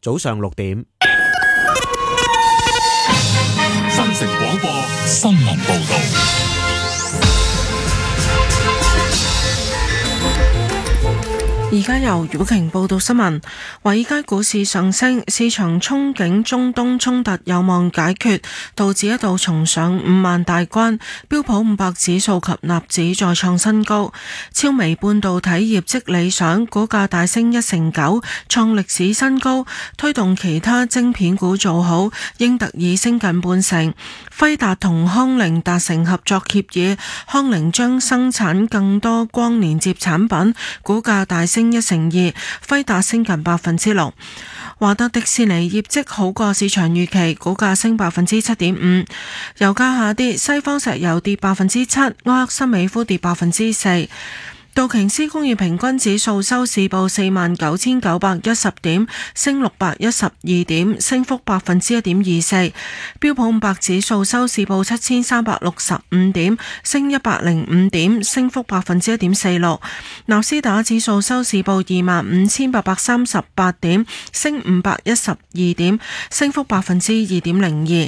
早上6點。 新城廣播新聞報道。 而家由姚瓊報道新聞。華爾街股市上升，市場憧憬中東衝突有望解決，道指一度重上5萬大關，標普500指數及納指再創新高。超微半導體業績理想，股價大升1.9%，創歷史新高，推動其他晶片股做好，英特爾升近半成。輝達同康寧達成合作協議，康寧將生產更多光連接產品，股價大升1.2%，輝達升近6%。華特迪士尼業績好過市場預期，股價升7.5%。油價下跌，西方石油跌7%，埃克森美孚跌4%。道瓊斯工業平均指數收市報49,910點，升612點，升幅1.24%。標普500指數收市報7,365點，升105點，升幅1.46%。納斯達克指數收市報25,838點，升512點，升幅2.02%。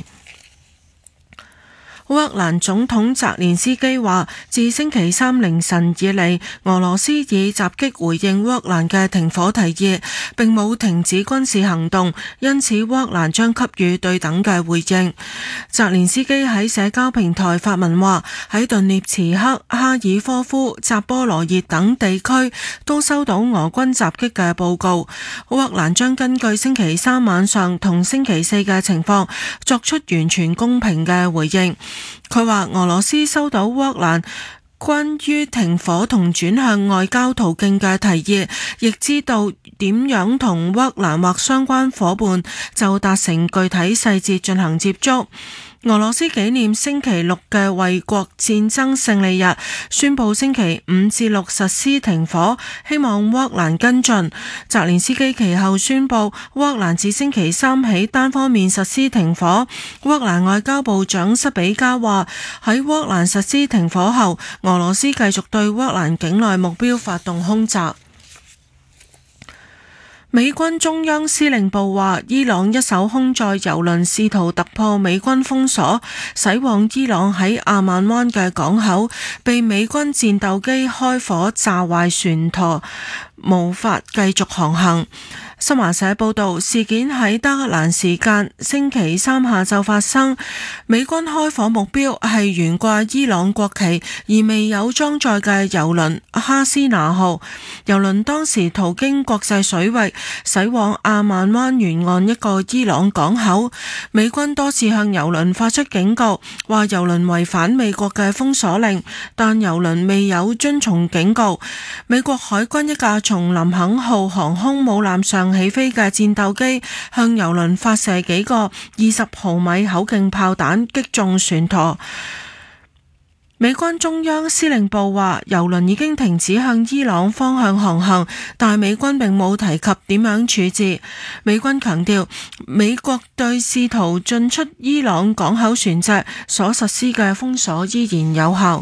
烏克蘭總統澤連斯基話，自星期三凌晨以嚟，俄羅斯以襲擊回應烏克蘭嘅停火提議，並冇停止軍事行動，因此烏克蘭將給予對等嘅回應。澤連斯基喺社交平台發文話，喺頓涅茨克、哈爾科夫、扎波羅熱等地區都收到俄軍襲擊嘅報告。烏克蘭將根據星期三晚上同星期四嘅情況，作出完全公平嘅回應。佢話俄羅斯收到烏克蘭關於停火同轉向外交途徑嘅提議，亦知道點樣同烏克蘭或相關夥伴就達成具體細節進行接觸。俄羅斯紀念星期六嘅衛國戰爭勝利日，宣布星期5至6實施停火，希望烏克蘭跟進。澤連斯基其後宣布，烏克蘭自星期三起單方面實施停火。烏克蘭外交部長塞比加話，喺烏克蘭實施停火後，俄羅斯繼續對烏克蘭境內目標發動空襲。美軍中央司令部話，伊朗一艘空載油輪試圖突破美軍封鎖，駛往伊朗喺阿曼灣嘅港口，被美軍戰鬥機開火炸壞船舵，無法繼續航行。新華社報道，事件喺德黑蘭時間星期三下晝發生。美軍開火目標係懸掛伊朗國旗而未有裝載嘅油輪哈斯拿號。油輪當時途經國際水域，駛往阿曼灣沿岸一個伊朗港口。美軍多次向油輪發出警告，話油輪違反美國嘅封鎖令，但油輪未有遵從警告。美國海軍一架從林肯號航空母艦上起飛嘅戰鬥機向油輪發射幾個20毫米口徑炮彈，擊中船舵。美軍中央司令部話，油輪已經停止向伊朗方向航行，但美軍並冇提及點樣處置。美軍強調，美國對試圖進出伊朗港口船隻所實施嘅封鎖依然有效。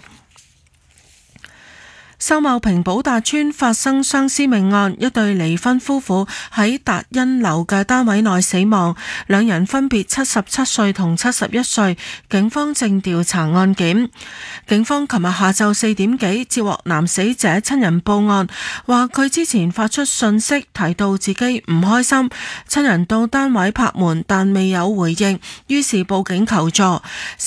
秀茂坪寶達邨發生雙屍命案，一對離婚夫婦喺達欣樓嘅單位內死亡，兩人分別77歲同71歲，警方正調查案件。警方琴日下晝4點幾接獲男死者親人報案，話佢之前發出訊息提到自己唔開心，親人到單位拍門但未有回應，於是報警求助。